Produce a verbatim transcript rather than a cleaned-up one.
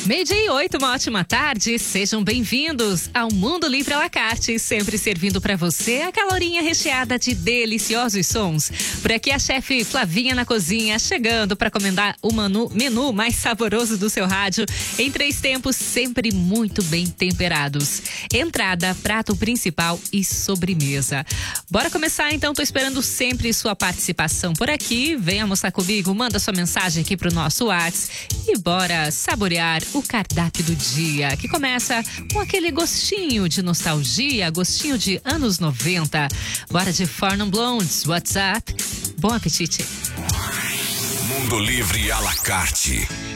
Meio-dia e oito, uma ótima tarde. Sejam bem-vindos ao Mundo Livre à la carte, sempre servindo para você a calorinha recheada de deliciosos sons. Por aqui a chefe Flavinha na cozinha, chegando para comandar o menu, menu mais saboroso do seu rádio, em três tempos, sempre muito bem temperados. Entrada, prato principal e sobremesa. Bora começar então, tô esperando sempre sua participação por aqui. Venha almoçar comigo, manda sua mensagem aqui pro nosso WhatsApp e bora saborear o cardápio do dia, que começa com aquele gostinho de nostalgia, gostinho de anos noventa. Bora de Four Non Blondes, WhatsApp. Bom apetite. Mundo Livre à la carte.